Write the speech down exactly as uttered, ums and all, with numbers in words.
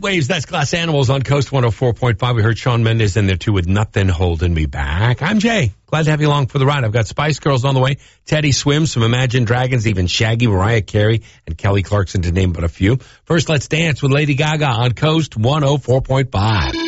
Waves, that's Glass Animals on Coast one oh four point five. We heard Shawn Mendes in there, too, with Nothing Holding Me Back. I'm Jay. Glad to have you along for the ride. I've got Spice Girls on the way, Teddy Swims, some Imagine Dragons, even Shaggy, Mariah Carey, and Kelly Clarkson, to name but a few. First, let's dance with Lady Gaga on Coast one oh four point five.